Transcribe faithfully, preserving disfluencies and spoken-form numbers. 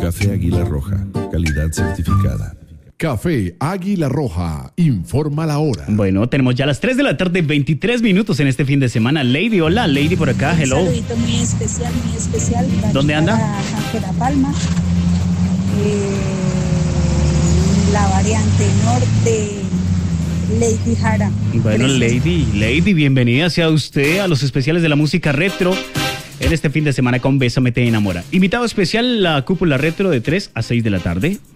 Café Águila Roja, calidad certificada. Café Águila Roja, informa la hora. Bueno, tenemos ya las tres de la tarde, veintitrés minutos en este fin de semana. Lady, hola, Lady por acá, hello. Un saludito muy especial, muy especial. ¿Dónde anda? Ángela Palma, eh, la variante norte, Lady Jara. Bueno, Preciosa. Lady, Lady, bienvenida sea usted a los especiales de la música retro en este fin de semana con Bésame Te Enamora. Invitado especial, la cúpula retro de tres a seis de la tarde.